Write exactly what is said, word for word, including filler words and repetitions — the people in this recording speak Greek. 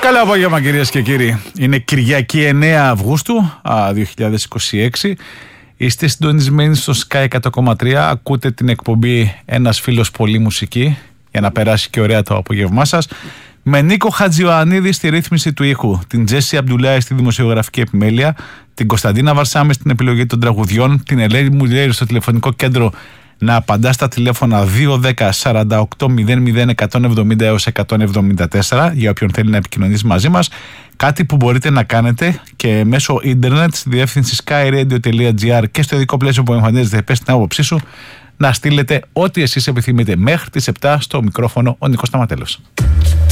Καλό απόγευμα κυρίες και κύριοι. Είναι Κυριακή εννέα Αυγούστου δύο χιλιάδες είκοσι έξι. Είστε συντονισμένοι στο Sky εκατό κόμμα τρία. Ακούτε την εκπομπή Ένας φίλος πολύ μουσική για να περάσει και ωραία το απόγευμά σας. Με Νίκο Χατζιωαννίδη στη ρύθμιση του ήχου, την Τζέσι Αμπτουλάη στη δημοσιογραφική επιμέλεια, την Κωνσταντίνα Βαρσάμη στην επιλογή των τραγουδιών, την Ελένη Μουλιέρη στο τηλεφωνικό κέντρο να απαντά στα τηλέφωνα δύο δέκα σαράντα οκτώ μηδέν μηδέν εκατόν εβδομήντα έως εκατόν εβδομήντα τέσσερα για όποιον θέλει να επικοινωνήσει μαζί μας. Κάτι που μπορείτε να κάνετε και μέσω ίντερνετ στη διεύθυνση skyradio τελεία gr και στο ειδικό πλαίσιο που εμφανίζεται, πες την άποψή σου, να στείλετε ό,τι εσείς επιθυμείτε. Μέχρι τις επτά στο μικρόφωνο ο Νίκος Σταματέλος.